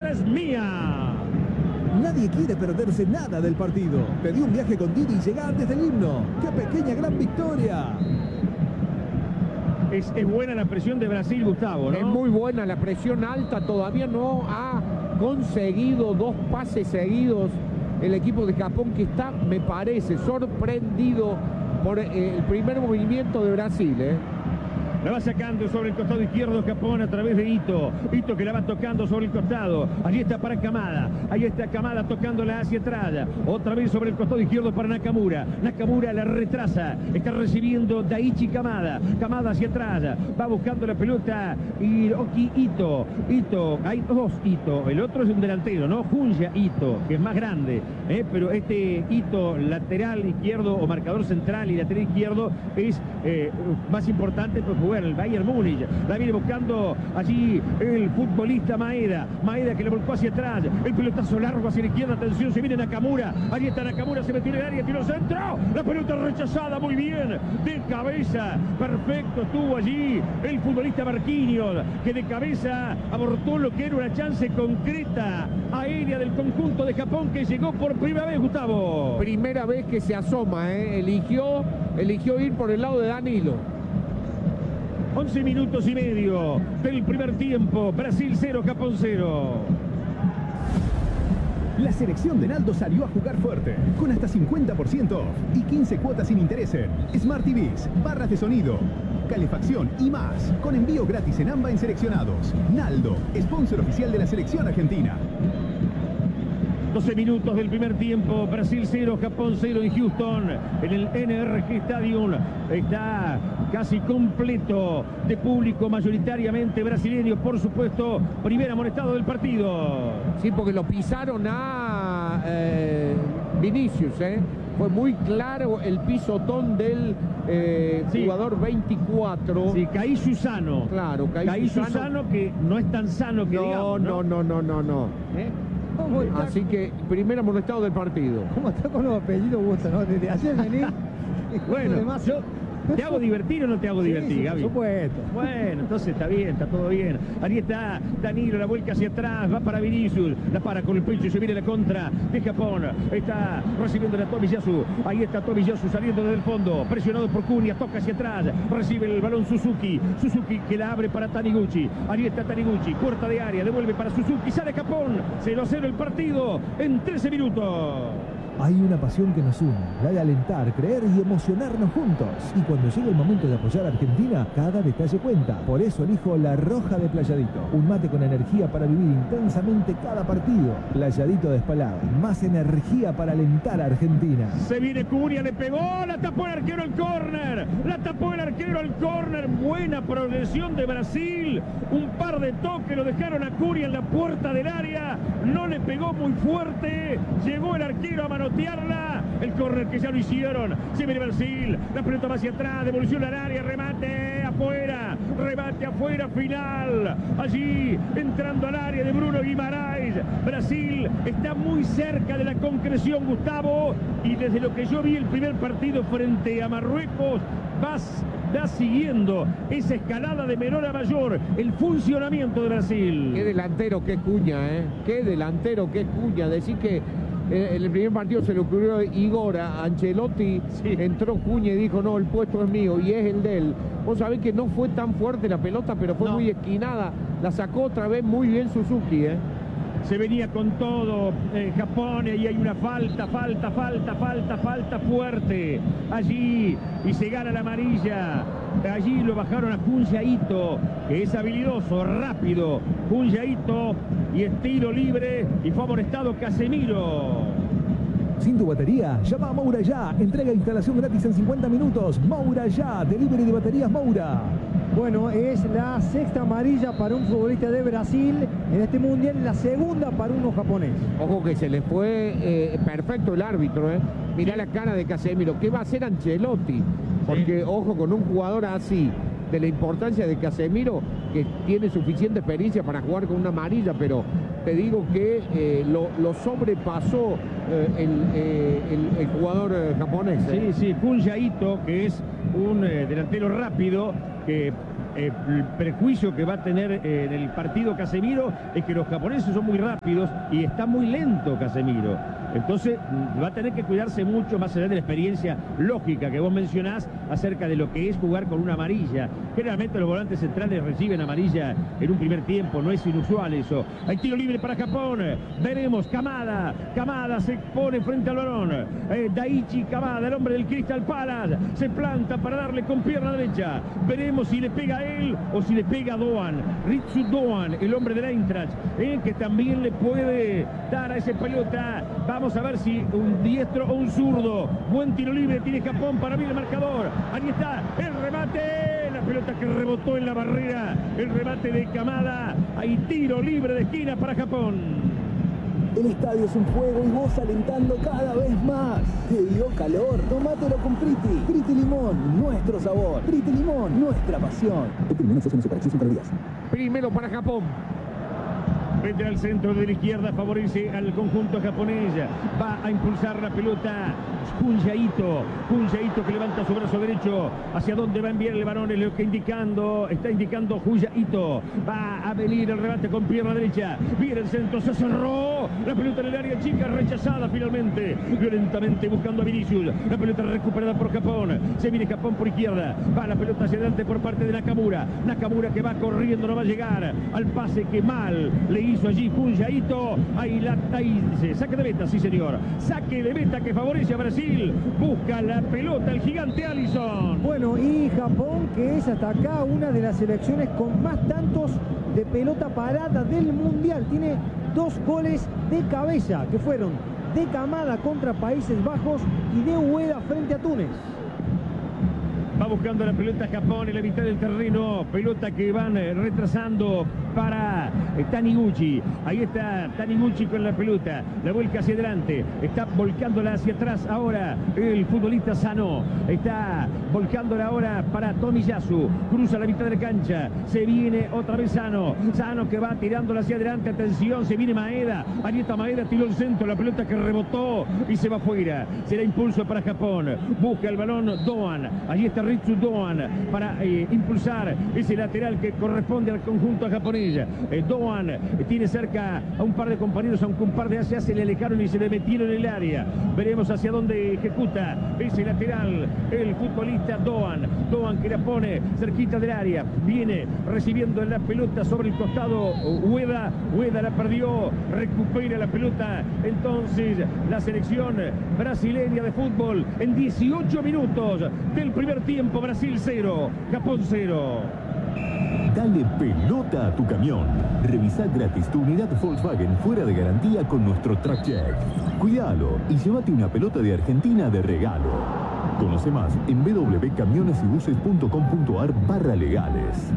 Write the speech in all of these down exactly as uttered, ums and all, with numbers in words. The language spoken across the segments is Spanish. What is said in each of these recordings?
¡Esta es mía! Nadie quiere perderse nada del partido. Pedí un viaje con Didi y llega antes del himno. ¡Qué pequeña gran victoria! Es, es buena la presión de Brasil, Gustavo, ¿no? Es muy buena la presión alta. Todavía no ha conseguido dos pases seguidos el equipo de Japón, que está, me parece, sorprendido por eh, el primer movimiento de Brasil, ¿eh? La va sacando sobre el costado izquierdo Japón a través de Ito. Ito que la va tocando sobre el costado. Allí está para Kamada. Ahí está Kamada tocándola hacia atrás. Otra vez sobre el costado izquierdo para Nakamura. Nakamura la retrasa. Está recibiendo Daichi Kamada. Kamada hacia atrás. Va buscando la pelota. Y Oki Ito. Ito. Hay dos Ito. El otro es un delantero, ¿no? Junya Ito, que es más grande. ¿eh? Pero este Ito, lateral izquierdo o marcador central y lateral izquierdo, es eh, más importante porque jugar el Bayern Múnich. La viene buscando allí el futbolista Maeda. Maeda que le volcó hacia atrás. El pelotazo largo hacia la izquierda. Atención, se viene Nakamura. Allí está Nakamura, se metió en el área, tiró centro. La pelota rechazada, muy bien. De cabeza, perfecto estuvo allí el futbolista Marquinhos, que de cabeza abortó lo que era una chance concreta aérea del conjunto de Japón, que llegó por primera vez, Gustavo. Primera vez que se asoma, ¿eh? Eligió, eligió ir por el lado de Danilo. once minutos y medio del primer tiempo. Brasil cero, Japón cero. La selección de Naldo salió a jugar fuerte, con hasta cincuenta por ciento y quince cuotas sin interés en Smart T Vs, barras de sonido, calefacción y más, con envío gratis en AMBA en seleccionados. Naldo, sponsor oficial de la selección argentina. doce minutos del primer tiempo, Brasil cero, Japón cero en Houston, en el N R G Stadium. Está casi completo de público, mayoritariamente brasileño, por supuesto. Primer amonestado del partido. Sí, porque lo pisaron a eh, Vinicius, ¿eh? Fue muy claro el pisotón del eh, sí. jugador veinticuatro. Sí, Caí Susano. Claro, Caí, Caí Susano. Susano, que no es tan sano que no, digamos, ¿no? No, no, no, no, no. ¿Eh? Así que, primer amonestado del partido. ¿Cómo está con los apellidos, Gusto, no? Desde ayer venir. Bueno, yo... ¿Te hago divertir o no te hago divertir, sí, Gaby? Por supuesto. Bueno, entonces está bien, está todo bien. Ahí está Danilo, la vuelca hacia atrás, va para Vinicius, la para con el pecho y se viene la contra de Japón. Está recibiendo la Tomiyasu. Ahí está Tomiyasu saliendo desde el fondo, presionado por Cunha, toca hacia atrás, recibe el balón Suzuki. Suzuki que la abre para Taniguchi. Ahí está Taniguchi, corta de área, devuelve para Suzuki, sale Japón. cero a cero el partido en trece minutos. Hay una pasión que nos une, la de alentar, creer y emocionarnos juntos. Y cuando llega el momento de apoyar a Argentina, cada detalle cuenta. Por eso elijo La Roja de Playadito. Un mate con energía para vivir intensamente cada partido. Playadito de Espalada. Más energía para alentar a Argentina. Se viene Cunha, le pegó, la tapó el arquero al córner. La tapó el arquero al córner. Buena progresión de Brasil. Un par de toques lo dejaron a Cunha en la puerta del área. No le pegó muy fuerte. Llegó el arquero a mano el córner que ya lo hicieron. Se viene Brasil, la pelota va hacia atrás, devolución al área, remate afuera, remate afuera, final. Allí entrando al área de Bruno Guimarães. Brasil está muy cerca de la concreción, Gustavo, y desde lo que yo vi el primer partido frente a Marruecos, vas va siguiendo esa escalada de menor a mayor, el funcionamiento de Brasil. Qué delantero que es Cunha, ¿eh? Qué delantero que es Cunha. Decir que en el primer partido se le ocurrió a Igor, a Ancelotti, sí. Entró Cunha y dijo, no, el puesto es mío y es el de él. Vos sabés que no fue tan fuerte la pelota, pero fue no. muy esquinada. La sacó otra vez muy bien Suzuki, ¿eh? Se venía con todo eh, Japón, y hay una falta, falta, falta, falta, falta fuerte allí, y se gana la amarilla. Allí lo bajaron a Junya Ito, que es habilidoso, rápido. Junya Ito, y estilo libre, y fue amonestado Casemiro. Sin tu batería, llama a Moura Ya. Entrega e instalación gratis en cincuenta minutos. Moura Ya, delivery de baterías Moura. Bueno, es la sexta amarilla para un futbolista de Brasil en este mundial, la segunda para uno japonés. Ojo que se le fue eh, perfecto el árbitro, ¿eh? Mirá la cara de Casemiro. ¿Qué va a hacer Ancelotti? Porque, sí. ojo, con un jugador así, de la importancia de Casemiro, que tiene suficiente experiencia para jugar con una amarilla, pero te digo que eh, lo, lo sobrepasó eh, el, eh, el, el jugador eh, japonés. ¿eh? Sí, sí, Junya Ito, que es un eh, delantero rápido, que eh, el prejuicio que va a tener eh, en el partido Casemiro es que los japoneses son muy rápidos y está muy lento Casemiro. Entonces va a tener que cuidarse mucho, más allá de la experiencia lógica que vos mencionás acerca de lo que es jugar con una amarilla. Generalmente los volantes centrales reciben amarilla en un primer tiempo, no es inusual eso. Hay tiro libre para Japón, veremos, Kamada, Kamada se pone frente al balón, eh, Daichi Kamada, el hombre del Crystal Palace, se planta para darle con pierna derecha, veremos si le pega a él o si le pega a Doan, Ritsu Doan, el hombre del Eintracht, eh, que también le puede dar a esa pelota. Vamos a ver si un diestro o un zurdo. Buen tiro libre tiene Japón para abrir el marcador. Ahí está el remate. La pelota que rebotó en la barrera. El remate de Kamada. Hay tiro libre de esquina para Japón. El estadio es un juego y vos alentando cada vez más. ¿Te dio calor? Tómatelo con Priti. Priti Limón, nuestro sabor. Priti Limón, nuestra pasión. El primero se para cinco días. Primero para Japón. Vete al centro de la izquierda, favorece al conjunto japonés. Va a impulsar la pelota Junja Ito. Junja Ito que levanta su brazo derecho. ¿Hacia dónde va a enviar el balón? Es lo que indicando, está indicando Junja Ito. Va a venir el rebate con pierna derecha. Viene el centro, se cerró. La pelota en el área chica, rechazada finalmente. Violentamente buscando a Vinicius. La pelota recuperada por Japón. Se viene Japón por izquierda. Va la pelota hacia adelante por parte de Nakamura. Nakamura que va corriendo, no va a llegar al pase que mal le hizo allí Junja Ito. Ahí la ahí dice, saque de meta, sí señor. Saque de meta que favorece a Brasil. Busca la pelota el gigante Alisson. Bueno, y Japón, que es hasta acá una de las selecciones con más tantos de pelota parada del Mundial. Tiene dos goles de cabeza, que fueron de Kamada contra Países Bajos y de Ueda frente a Túnez. Va buscando la pelota Japón en la mitad del terreno. Pelota que van eh, retrasando para eh, Taniguchi. Ahí está Taniguchi con la pelota. La vuelca hacia adelante. Está volcándola hacia atrás ahora el futbolista Sano. Está volcándola ahora para Tomiyasu. Cruza la mitad de la cancha. Se viene otra vez Sano. Sano que va tirándola hacia adelante. Atención, se viene Maeda. Ahí está Maeda, tiró el centro. La pelota que rebotó y se va afuera. Será impulso para Japón. Busca el balón Doan. Allí está Ritsu Doan para eh, impulsar ese lateral que corresponde al conjunto japonés. Eh, Doan eh, tiene cerca a un par de compañeros, aunque un par de hacia se le alejaron y se le metieron en el área. Veremos hacia dónde ejecuta ese lateral el futbolista Doan. Doan que la pone cerquita del área. Viene recibiendo la pelota sobre el costado Ueda. Ueda la perdió. Recupera la pelota. Entonces la selección brasileña de fútbol en dieciocho minutos del primer tiempo. Brasil cero, Japón cero. Dale pelota a tu camión. Revisa gratis tu unidad Volkswagen fuera de garantía con nuestro Track Check. Cuídalo y llévate una pelota de Argentina de regalo. Conoce más en w w w punto camiones y buses punto com punto a r barra legales.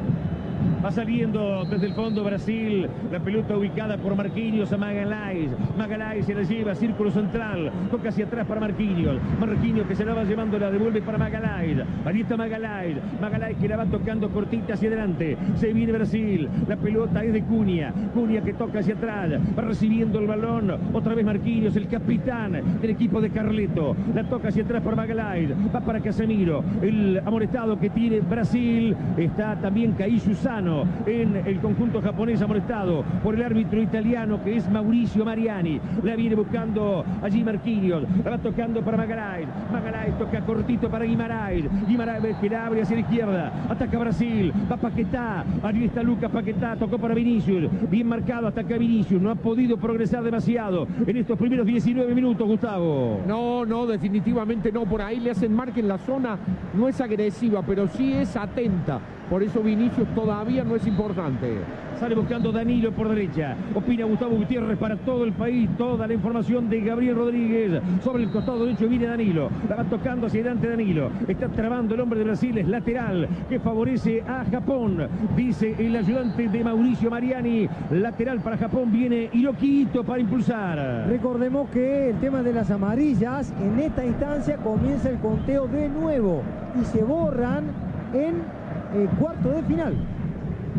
Va saliendo desde el fondo Brasil, la pelota ubicada por Marquinhos a Magalhães. Magalhães se la lleva, círculo central, toca hacia atrás para Marquinhos. Marquinhos que se la va llevando, la devuelve para Magalhães. Ahí está Magalhães. Magalhães que la va tocando cortita hacia adelante. Se viene Brasil, la pelota es de Cunha. Cunha que toca hacia atrás, va recibiendo el balón. Otra vez Marquinhos, el capitán del equipo de Carleto. La toca hacia atrás por Magalhães. Va para Casemiro, el amonestado que tiene Brasil. Está también Kaishu Sano en el conjunto japonés, amonestado por el árbitro italiano que es Mauricio Mariani. La viene buscando allí Marquinhos, la va tocando para Magalhães. Magalhães toca cortito para Guimaraes. Guimaraes que la abre hacia la izquierda, ataca Brasil, va Paquetá, allí está Lucas Paquetá, tocó para Vinicius, bien marcado, ataca Vinicius, no ha podido progresar demasiado en estos primeros diecinueve minutos, Gustavo. No, no, definitivamente no, por ahí le hacen marca en la zona, no es agresiva, pero sí es atenta. Por eso Vinicius todavía no es importante. Sale buscando Danilo por derecha. Opina Gustavo Gutiérrez para todo el país. Toda la información de Gabriel Rodríguez. Sobre el costado derecho viene Danilo. La va tocando hacia adelante Danilo. Está trabando el hombre de Brasil. Es lateral que favorece a Japón. Dice el ayudante de Mauricio Mariani. Lateral para Japón. Viene Hiroquito para impulsar. Recordemos que el tema de las amarillas, en esta instancia comienza el conteo de nuevo. Y se borran en el cuarto de final.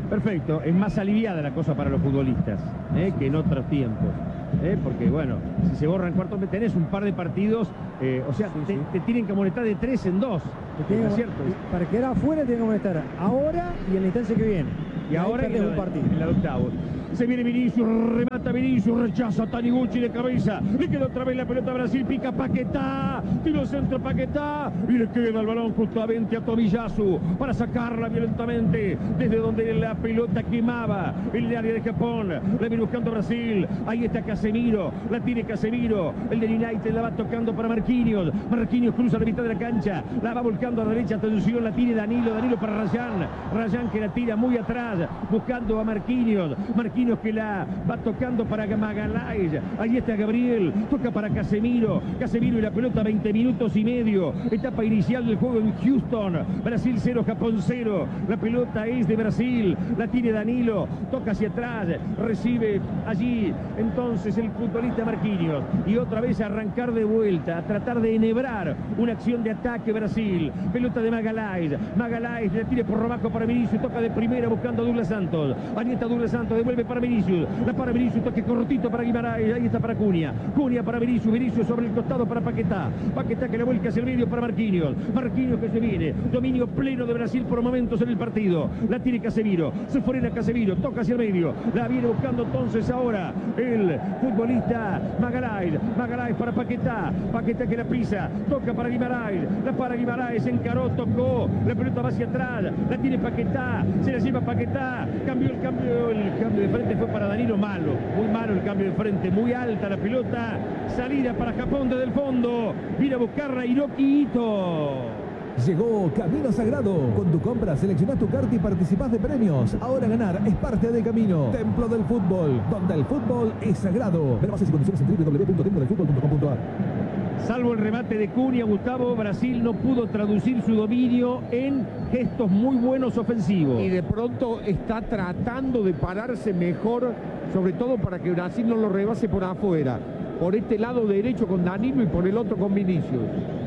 Perfecto, es más aliviada la cosa para los futbolistas, ¿eh? que en otros tiempos. ¿Eh? Porque bueno, si se borran cuartos, tenés un par de partidos, eh, o sea, Sí, te, sí. te tienen que amonestar de tres en dos. Tiene ¿Es que- cierto? Para quedar afuera tiene que molestar ahora y en la instancia que viene. Y Ahí ahora en perdés la, un partido. en la de octavos. Se viene Vinicius, remata Vinicius, rechaza Taniguchi de cabeza. Le queda otra vez la pelota a Brasil, pica Paquetá, tiro centro Paquetá y le queda el balón justamente a Tomiyasu para sacarla violentamente desde donde la pelota quemaba el área de Japón. La viene buscando Brasil. Ahí está Casemiro, la tiene Casemiro. El de United la va tocando para Marquinhos. Marquinhos cruza la mitad de la cancha, la va volcando a la derecha. Atención, la tiene Danilo, Danilo para Rayán. Rayán que la tira muy atrás, buscando a Marquinhos. Marquinhos que la va tocando para Magalhães. Ahí está Gabriel, toca para Casemiro. Casemiro y la pelota, veinte minutos y medio. Etapa inicial del juego en Houston. Brasil cero, Japón cero. La pelota es de Brasil, la tiene Danilo, toca hacia atrás, recibe allí entonces el futbolista Marquinhos. Y otra vez a arrancar de vuelta, a tratar de enhebrar una acción de ataque Brasil. Pelota de Magalhães. Magalhães la tira por abajo para Vinicius, toca de primera buscando a Douglas Santos. Ahí está Douglas Santos, devuelve para Vinicius, la para Vinicius, toque cortito para Guimaraes, ahí está para Cunha, Cunha para Vinicius, Vinicius sobre el costado para Paquetá, Paquetá que la vuelca hacia el medio para Marquinhos, Marquinhos que se viene, dominio pleno de Brasil por momentos en el partido, la tiene Casemiro, se frena Casemiro, toca hacia el medio, la viene buscando entonces ahora el futbolista Magalhães, Magalhães para Paquetá, Paquetá que la pisa, toca para Guimaraes, la para Guimaraes, encaró, tocó, la pelota va hacia atrás, la tiene Paquetá, se la lleva Paquetá, cambió el cambio, el cambio de frente fue para Danilo, malo, muy malo el cambio de frente, muy alta la pelota, salida para Japón desde el fondo, viene a buscarla Hiroki Ito. Llegó Camino Sagrado. Con tu compra seleccionás tu carta y participás de premios. Ahora ganar es parte del camino. Templo del Fútbol, donde el fútbol es sagrado. Ver bases y condiciones en doble u doble u doble u punto templo del fútbol punto com punto a r. Salvo el remate de Cunha, Gustavo, Brasil no pudo traducir su dominio en gestos muy buenos ofensivos. Y de pronto está tratando de pararse mejor, sobre todo para que Brasil no lo rebase por afuera. Por este lado derecho con Danilo y por el otro con Vinicius.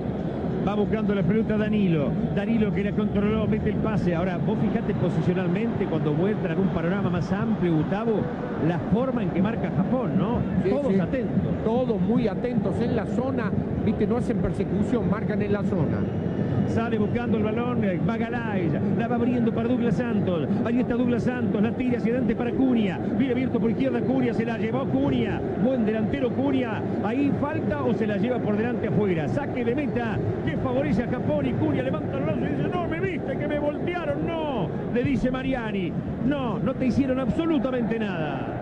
Va buscando la pelota Danilo. Danilo que la controló, mete el pase. Ahora, vos fijate posicionalmente cuando muestran un panorama más amplio, Gustavo, la forma en que marca Japón, ¿no? Sí, Todos sí. atentos. Todos muy atentos en la zona. Viste, no hacen persecución, marcan en la zona. Sale buscando el balón, eh, Magalhães, la va abriendo para Douglas Santos. Ahí está Douglas Santos, la tira hacia adelante para Cunha. Viene abierto por izquierda Cunha, se la llevó Cunha. Buen delantero Cunha. Ahí falta o se la lleva por delante afuera. Saque de meta que favorece a Japón y Cunha levanta el brazo y dice, no me viste que me voltearon, no. Le dice Mariani, no, no te hicieron absolutamente nada.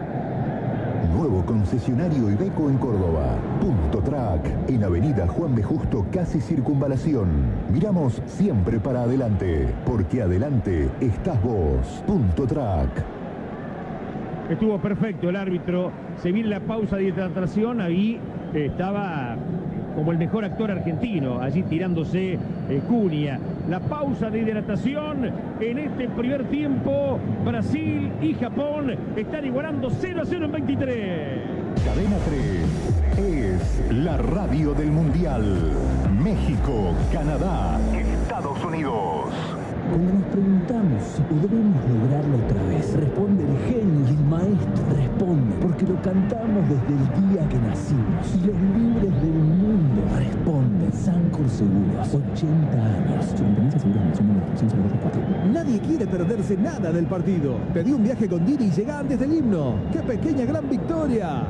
Nuevo concesionario Iveco en Córdoba. Punto Track, en Avenida Juan B. Justo, casi Circunvalación. Miramos siempre para adelante, porque adelante estás vos. Punto Track. Estuvo perfecto el árbitro. Se viene la pausa de hidratación. Ahí eh, estaba como el mejor actor argentino, allí tirándose eh, Cunha. La pausa de hidratación en este primer tiempo. Brasil y Japón están igualando cero a cero en veintitrés. Cadena tres es la radio del Mundial. México, Canadá, Estados Unidos. Cuando nos preguntamos si podremos lograrlo otra vez, responde el genio y el maestro responde, porque lo cantamos desde el día que nacimos. Y los libres del mundo responden. Sancor Seguros, ochenta años. Superintendencia de Seguros de Nación número trescientos cuatro. Nadie quiere perderse nada del partido. Pedí un viaje con Didi y llega antes del himno. ¡Qué pequeña gran victoria!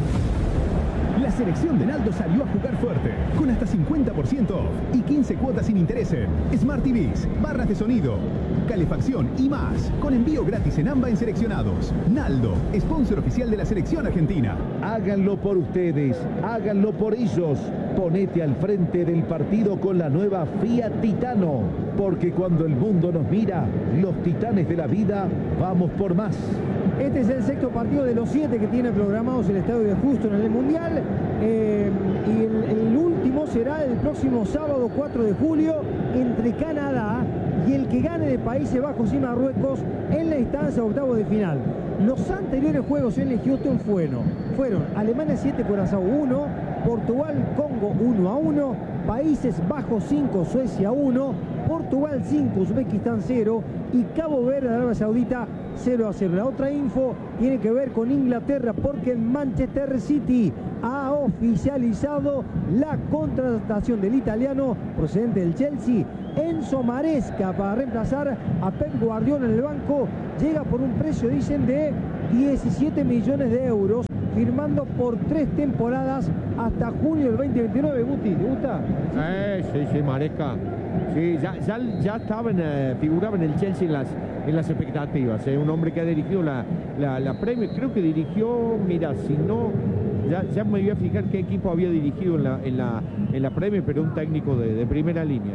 La selección de Naldo salió a jugar fuerte, con hasta cincuenta por ciento off y quince cuotas sin interés en Smart T Vs, barras de sonido, calefacción y más, con envío gratis en AMBA en seleccionados. Naldo, sponsor oficial de la selección argentina. Háganlo por ustedes, háganlo por ellos. Ponete al frente del partido con la nueva Fiat Titano, porque cuando el mundo nos mira, los titanes de la vida, vamos por más. Este es el sexto partido de los siete que tiene programados el estadio de Houston en el Mundial. Eh, y el, el último será el próximo sábado cuatro de julio entre Canadá y el que gane de Países Bajos y Marruecos en la instancia octavo de final. Los anteriores juegos en el Houston fueron, fueron Alemania siete, Curazao uno, Portugal, Congo uno a uno, Países Bajos cinco, Suecia uno, Portugal cinco, Uzbekistán cero y Cabo Verde, Arabia Saudita cero a cero. La otra info tiene que ver con Inglaterra porque el Manchester City ha oficializado la contratación del italiano procedente del Chelsea, Enzo Maresca, para reemplazar a Pep Guardiola en el banco. Llega por un precio, dicen, de diecisiete millones de euros, firmando por tres temporadas hasta junio del veinte veintinueve. Guti, ¿te gusta? Eh, sí, sí, Maresca. Sí, ya, ya, ya estaba en, eh, figuraba en el Chelsea en las, en las expectativas. Eh, un hombre que ha dirigido la, la, la Premier. Creo que dirigió, mira, si no, ya, ya me voy a fijar qué equipo había dirigido en la, en la, en la Premier, pero un técnico de, de primera línea.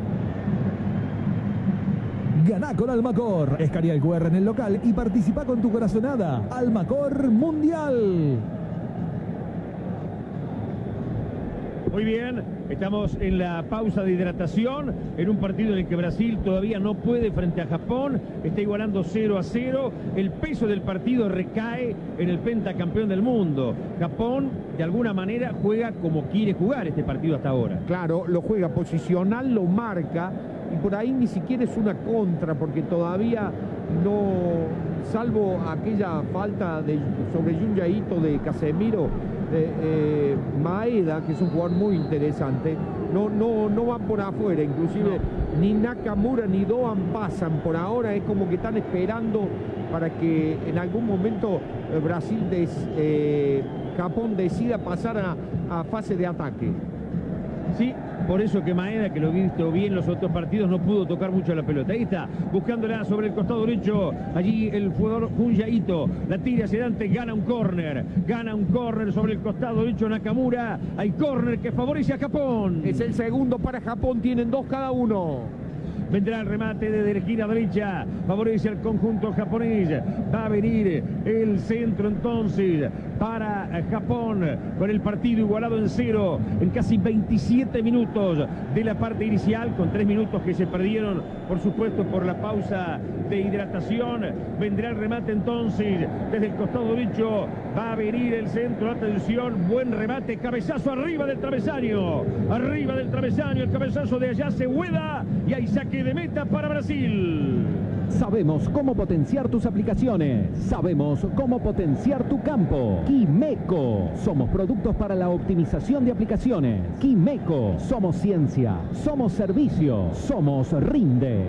Ganá con Almacor. Escanea el cu erre en el local y participa con tu corazonada. Almacor Mundial. Muy bien, estamos en la pausa de hidratación, en un partido en el que Brasil todavía no puede frente a Japón, está igualando cero a cero, el peso del partido recae en el pentacampeón del mundo. Japón, de alguna manera, juega como quiere jugar este partido hasta ahora. Claro, lo juega posicional, lo marca, y por ahí ni siquiera es una contra, porque todavía no, salvo aquella falta de, sobre Junja Ito de Casemiro, Eh, eh, Maeda, que es un jugador muy interesante, no, no, no van por afuera, inclusive no. Ni Nakamura ni Doan pasan por ahora, es como que están esperando para que en algún momento eh, Brasil, des, eh, Japón decida pasar a, a fase de ataque. Sí, por eso que Maeda, que lo he visto bien los otros partidos, no pudo tocar mucho la pelota. Ahí está, buscándola sobre el costado derecho. Allí el jugador Junja Ito la tira hacia adelante, gana un córner. Gana un córner sobre el costado derecho Nakamura. Hay córner que favorece a Japón. Es el segundo para Japón, tienen dos cada uno. Vendrá el remate desde la esquina derecha, favorece al conjunto japonés. Va a venir el centro entonces para Japón, con el partido igualado en cero en casi veintisiete minutos de la parte inicial, con tres minutos que se perdieron, por supuesto, por la pausa de hidratación. Vendrá el remate entonces desde el costado derecho, va a venir el centro, atención, buen remate, cabezazo arriba del travesaño, arriba del travesaño, el cabezazo de allá se hueda y hay saque de meta para Brasil. Sabemos cómo potenciar tus aplicaciones. Sabemos cómo potenciar tu campo. Quimeco. Somos productos para la optimización de aplicaciones. Quimeco. Somos ciencia. Somos servicio. Somos Rinde.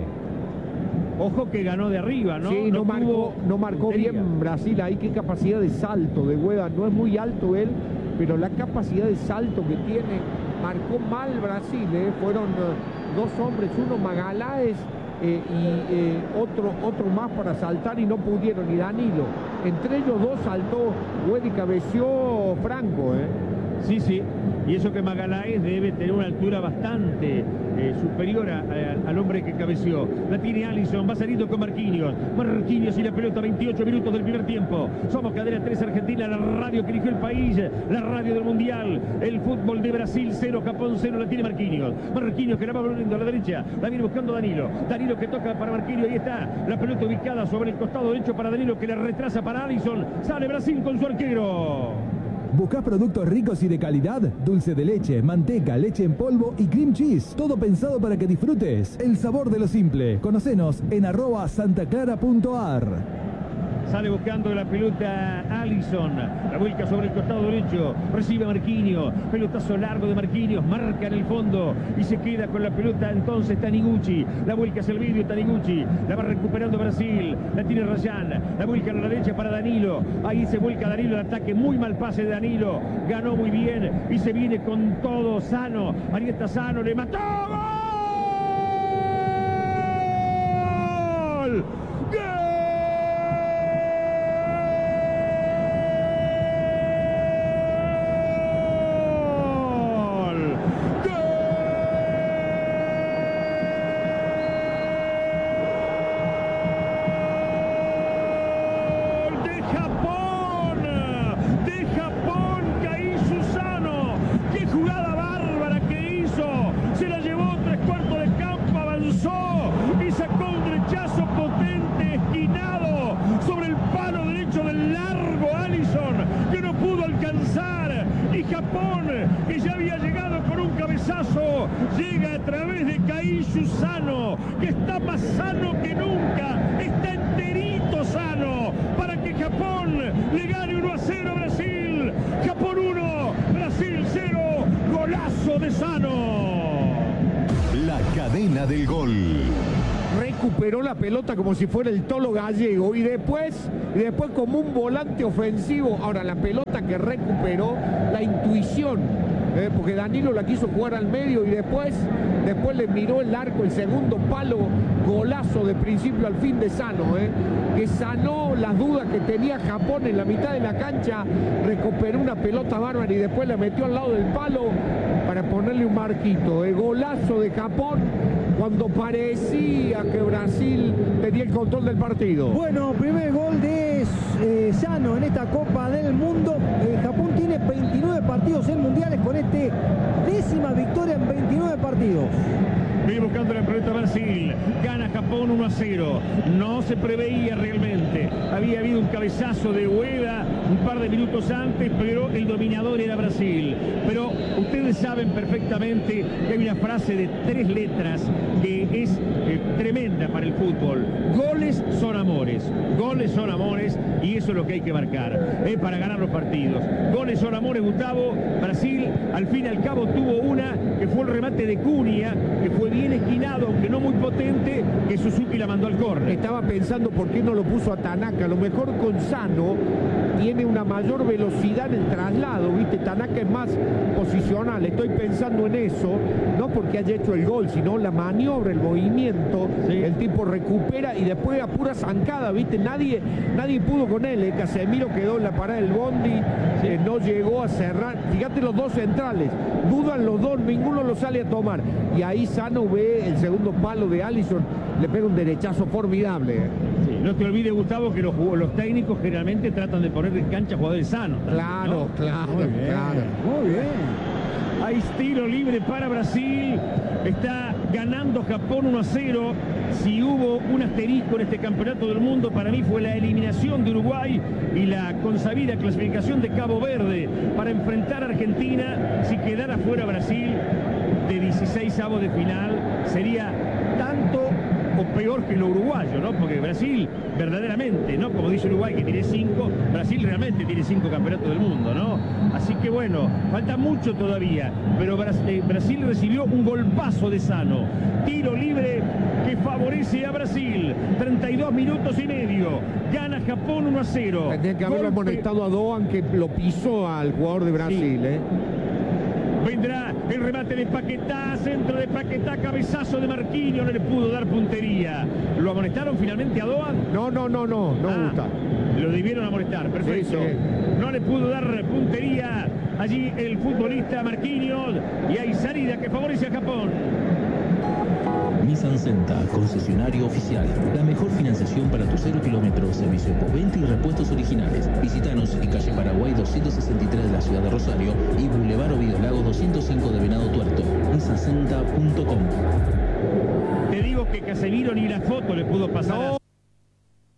Ojo que ganó de arriba, ¿no? Sí, no, no marcó, no marcó bien Brasil ahí. Qué capacidad de salto de Hueda. No es muy alto él, pero la capacidad de salto que tiene. Marcó mal Brasil, ¿eh? Fueron uh, dos hombres, uno Magaláes eh, y eh, otro, otro más para saltar y no pudieron, y Danilo. Entre ellos dos saltó Hueda y cabeció Franco, ¿eh? Sí, sí, y eso que Magaláes debe tener una altura bastante eh, superior a, a, al hombre que cabeció. La tiene Alisson, va saliendo con Marquinhos. Marquinhos y la pelota, veintiocho minutos del primer tiempo. Somos Cadena tres Argentina, la radio que eligió el país, la radio del Mundial. El fútbol de Brasil cero, Japón cero, la tiene Marquinhos. Marquinhos que la va volviendo a la derecha, la viene buscando Danilo. Danilo que toca para Marquinhos, ahí está. La pelota ubicada sobre el costado derecho para Danilo, que la retrasa para Alisson. Sale Brasil con su arquero. ¿Buscás productos ricos y de calidad? Dulce de leche, manteca, leche en polvo y cream cheese. Todo pensado para que disfrutes el sabor de lo simple. Conocenos en arroba santaclara punto ar. Sale buscando la pelota Alisson, la vuelca sobre el costado derecho, recibe Marquinhos, pelotazo largo de Marquinhos, marca en el fondo y se queda con la pelota entonces Taniguchi, la vuelca hacia el vídeo Taniguchi, la va recuperando Brasil, la tiene Rayán, la vuelca a la derecha para Danilo, ahí se vuelca Danilo, el ataque, muy mal pase de Danilo, ganó muy bien y se viene con todo Sano, ahí está Sano, le mató, ¡gol! ¡Gol! través de Kaishu Sano, que está más sano que nunca, está enterito sano, para que Japón le gane uno a cero a Brasil. Japón uno, Brasil cero, golazo de Sano. La cadena del gol. Recuperó la pelota como si fuera el Tolo Gallego y después, y después como un volante ofensivo. Ahora la pelota que recuperó, la intuición, eh, porque Danilo la quiso jugar al medio y después, después le miró el arco, el segundo palo, golazo de principio al fin de Sano, eh, que sanó las dudas que tenía Japón en la mitad de la cancha, recuperó una pelota bárbara y después la metió al lado del palo para ponerle un marquito, eh, golazo de Japón, cuando parecía que Brasil tenía el control del partido. Bueno, primer gol de eh, Sano en esta Copa del Mundo. Eh, Japón tiene veintinueve partidos en mundiales, con este décima victoria en veintinueve partidos. Viene buscando la pelota Brasil, gana Japón uno a cero, no se preveía realmente, había habido un cabezazo de Ueda un par de minutos antes, pero el dominador era Brasil. Pero ustedes saben perfectamente que hay una frase de tres letras que es eh, tremenda para el fútbol: goles son amores, goles son amores, y eso es lo que hay que marcar, eh, para ganar los partidos. Goles son amores, Gustavo. Brasil al fin y al cabo tuvo una, que fue el remate de Cunha, que fue bien esquinado, aunque no muy potente, que Suzuki la mandó al córner. Estaba pensando por qué no lo puso a Tanaka. A lo mejor con Sano tiene una mayor velocidad en el traslado, ¿viste? Tanaka es más posicional. Estoy pensando en eso, no porque haya hecho el gol, sino la maniobra, el movimiento. Sí. El tipo recupera y después a pura zancada, ¿viste? Nadie, nadie pudo con él, ¿eh? Casemiro quedó en la parada del bondi, sí. eh, no llegó a cerrar. Fíjate los dos centrales, dudan los dos, ninguno lo sale a tomar. Y ahí Sano ve el segundo palo de Alisson, le pega un derechazo formidable. Sí, no te olvides, Gustavo, que los, los técnicos generalmente tratan de poner en cancha jugadores sanos. Claro, ¿no? claro, Muy bien, claro. Muy bien. Hay tiro libre para Brasil. Está ganando Japón uno a cero. Si hubo un asterisco en este campeonato del mundo, para mí fue la eliminación de Uruguay y la consabida clasificación de Cabo Verde para enfrentar a Argentina. Si quedara fuera Brasil de dieciseisavos de final, sería tanto o peor que lo uruguayo, ¿no? Porque Brasil verdaderamente, ¿no? Como dice Uruguay, que tiene cinco, Brasil realmente tiene cinco campeonatos del mundo, ¿no? Así que bueno, falta mucho todavía, pero Brasil recibió un golpazo de Sano. Tiro libre que favorece a Brasil. treinta y dos minutos y medio. Gana Japón uno a cero. Tendría que haberlo amonestado a Doan, que lo pisó al jugador de Brasil, sí. ¿eh? Vendrá el remate de Paquetá, centro de Paquetá, cabezazo de Marquinhos, no le pudo dar puntería. ¿Lo amonestaron finalmente a Doan? No, no, no, no, no ah, gusta. Lo debieron amonestar, perfecto. Sí, sí. No le pudo dar puntería allí el futbolista Marquinhos, y hay salida que favorece a Japón. Nissan Senta, concesionario oficial. La mejor financiación para tu cero kilómetros, servicio de postventa y repuestos originales. Visítanos en calle Paraguay doscientos sesenta y tres de la ciudad de Rosario y Boulevard Ovidio Lagos doscientos cinco de Venado Tuerto. nissan senta punto com. Te digo que Casemiro ni la foto le pudo pasar. No.